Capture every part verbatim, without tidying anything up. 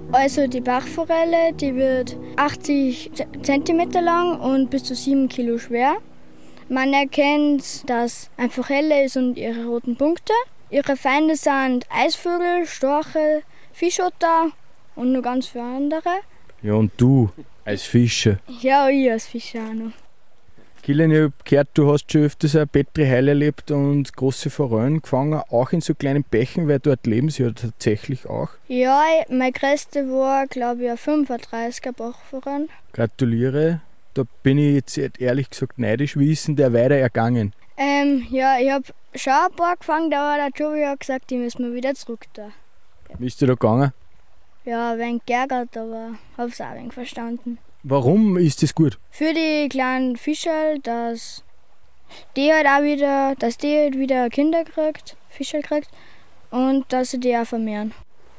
Also die Bachforelle, die wird achtzig Zentimeter lang und bis zu sieben Kilo schwer. Man erkennt, dass einfach helle ist und ihre roten Punkte. Ihre Feinde sind Eisvögel, Storche, Fischotter und noch ganz viele andere. Ja, und du als Fischer? Ja, ich als Fischer auch noch. Kilian, ich habe gehört, du hast schon öfters eine Petri-Heil erlebt und große Forellen gefangen, auch in so kleinen Bächen, weil dort leben sie ja tatsächlich auch. Ja, meine größte war, glaube ich, eine fünfunddreißiger Bachforelle. Gratuliere, da bin ich jetzt ehrlich gesagt neidisch. Wie ist denn der weiter ergangen? Ähm, ja, ich habe schon ein paar gefangen, aber der Joey hat gesagt, die müssen wir wieder zurück da. Wie bist du da gegangen? Ja, ein wenig geärgert, aber habe es auch ein wenig verstanden. Warum ist das gut? Für die kleinen Fischerl, dass die halt auch wieder, dass die halt wieder Kinder kriegt, Fischerl kriegt und dass sie die auch vermehren.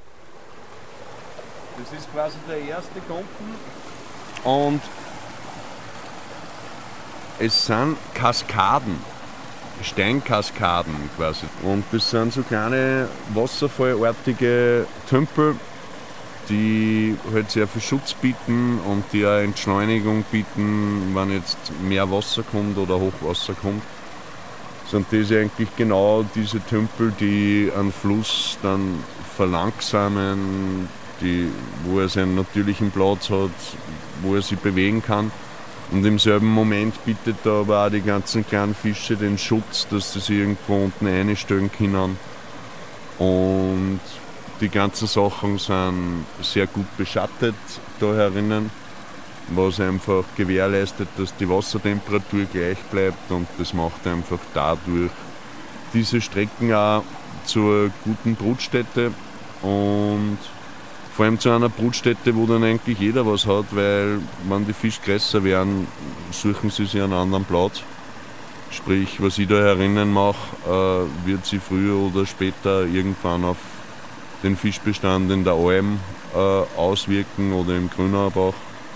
Das ist quasi der erste Gumpen und es sind Kaskaden, Steinkaskaden quasi. Und das sind so kleine wasserfallartige Tümpel, die halt sehr viel Schutz bieten und die auch Entschleunigung bieten, wenn jetzt mehr Wasser kommt oder Hochwasser kommt. Sind das eigentlich genau diese Tümpel, die einen Fluss dann verlangsamen, die, wo er seinen natürlichen Platz hat, wo er sich bewegen kann. Und im selben Moment bietet er aber auch die ganzen kleinen Fische den Schutz, dass sie sich irgendwo unten einstellen können. Und die ganzen Sachen sind sehr gut beschattet da herinnen, was einfach gewährleistet, dass die Wassertemperatur gleich bleibt, und das macht einfach dadurch diese Strecken auch zur guten Brutstätte und vor allem zu einer Brutstätte, wo dann eigentlich jeder was hat, weil wenn die Fische größer werden, suchen sie sich einen anderen Platz. Sprich, was ich da herinnen mache, äh, wird sie früher oder später irgendwann auf den Fischbestand in der Alm äh, auswirken oder im Grünauerbach.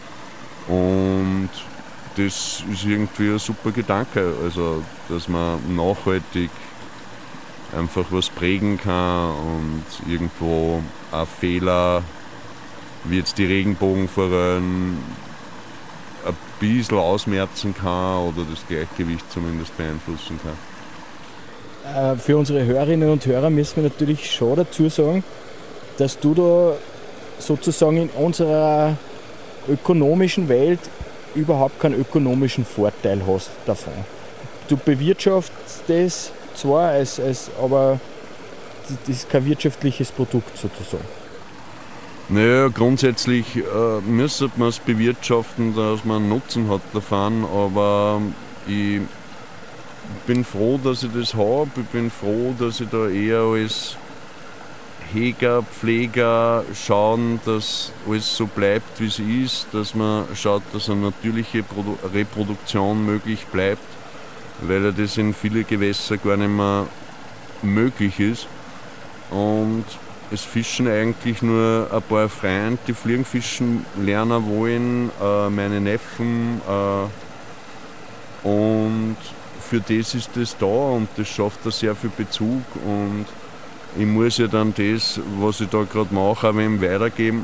Und das ist irgendwie ein super Gedanke, also dass man nachhaltig einfach was prägen kann und irgendwo auch Fehler, wie jetzt die Regenbogenforellen, ein bisschen ausmerzen kann oder das Gleichgewicht zumindest beeinflussen kann. Für unsere Hörerinnen und Hörer müssen wir natürlich schon dazu sagen, dass du da sozusagen in unserer ökonomischen Welt überhaupt keinen ökonomischen Vorteil hast davon. Du bewirtschaftest das zwar, als, als, aber das ist kein wirtschaftliches Produkt sozusagen. Naja, grundsätzlich äh, müsste man es bewirtschaften, dass man einen Nutzen hat davon, aber ich bin froh, dass ich das habe. Ich bin froh, dass ich da eher als Heger, Pfleger schauen, dass alles so bleibt, wie es ist, dass man schaut, dass eine natürliche Produ- Reproduktion möglich bleibt, weil ja das in viele Gewässer gar nicht mehr möglich ist. Und es fischen eigentlich nur ein paar Freunde, die Fliegenfischen lernen wollen, äh, meine Neffen. Äh, und für das ist das da und das schafft da sehr viel Bezug. Und ich muss ja dann das, was ich da gerade mache, auch wem weitergeben.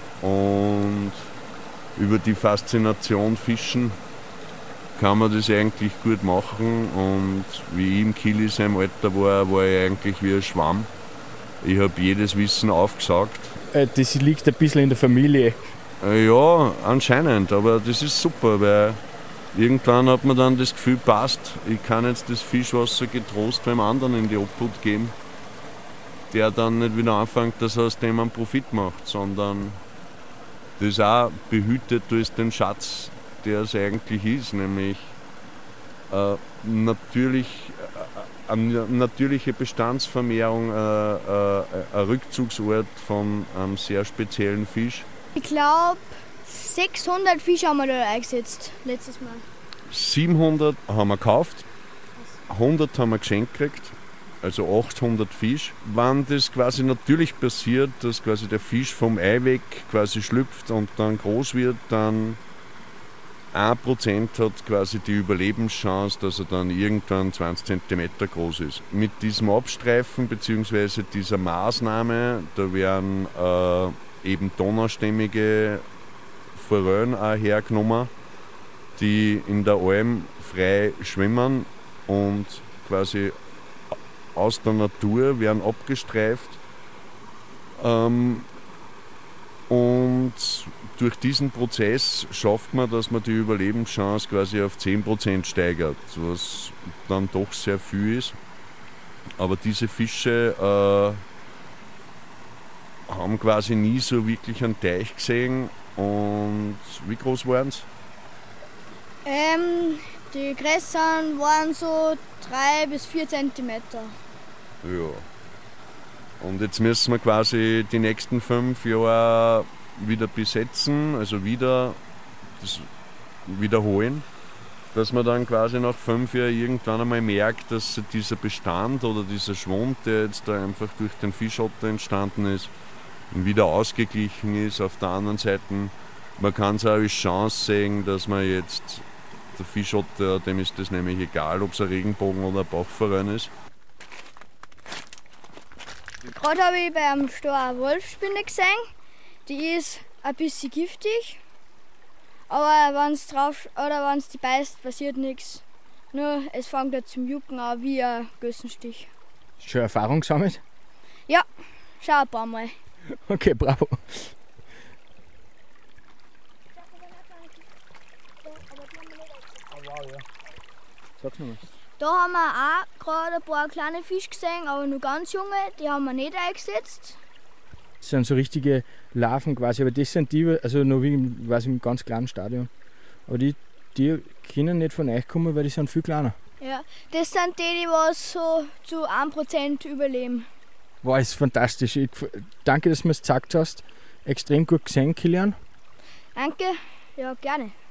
Und über die Faszination Fischen kann man das eigentlich gut machen. Und wie ich im Kili in seinem Alter war, war ich eigentlich wie ein Schwamm. Ich habe jedes Wissen aufgesaugt. Das liegt ein bisschen in der Familie. Ja, anscheinend, aber das ist super, weil irgendwann hat man dann das Gefühl, passt, ich kann jetzt das Fischwasser getrost beim anderen in die Obhut geben, der dann nicht wieder anfängt, dass er aus dem einen Profit macht, sondern das auch behütet durch den Schatz, der es eigentlich ist, nämlich äh, natürlich, äh, eine natürliche Bestandsvermehrung, äh, äh, ein Rückzugsort von einem sehr speziellen Fisch. Ich glaube, sechshundert Fische haben wir da eingesetzt, letztes Mal. siebenhundert haben wir gekauft, hundert haben wir geschenkt gekriegt, also achthundert Fisch. Wenn das quasi natürlich passiert, dass quasi der Fisch vom Ei weg quasi schlüpft und dann groß wird, dann ein Prozent hat quasi die Überlebenschance, dass er dann irgendwann zwanzig Zentimeter groß ist. Mit diesem Abstreifen bzw. dieser Maßnahme, da werden äh, eben donaustämmige Forellen auch hergenommen, die in der Alm frei schwimmen und quasi aus der Natur werden abgestreift. Ähm, und durch diesen Prozess schafft man, dass man die Überlebenschance quasi auf zehn Prozent steigert, was dann doch sehr viel ist. Aber diese Fische äh, haben quasi nie so wirklich einen Teich gesehen. Und wie groß waren sie? Ähm, die größeren waren so drei bis vier Zentimeter. Ja. Und jetzt müssen wir quasi die nächsten fünf Jahre wieder besetzen, also wieder das wiederholen, dass man dann quasi nach fünf Jahren irgendwann einmal merkt, dass dieser Bestand oder dieser Schwund, der jetzt da einfach durch den Fischotter entstanden ist, wieder ausgeglichen ist. Auf der anderen Seite, man kann es auch als Chance sehen, dass man jetzt, der Fischotter, dem ist das nämlich egal, ob es ein Regenbogen oder ein Bachforellen ist. Gerade habe ich beim Stor eine Wolfsspinne gesehen. Die ist ein bisschen giftig, aber wenn es drauf oder wenn es die beißt, passiert nichts. Nur es fängt ja zum Jucken an wie ein Gössenstich. Schon Erfahrung gesammelt? Ja, schau ein paar Mal. Okay, bravo. Sag's nochmal. Da haben wir auch gerade ein paar kleine Fische gesehen, aber nur ganz junge, die haben wir nicht eingesetzt. Das sind so richtige Larven quasi, aber das sind die, also noch wie quasi im ganz kleinen Stadion. Aber die, die können nicht von euch kommen, weil die sind viel kleiner. Ja, das sind die, die was so zu ein Prozent überleben. Wow, ist fantastisch. Ich, danke, dass du mir das gezeigt hast. Extrem gut gesehen, Kilian. Danke, ja gerne.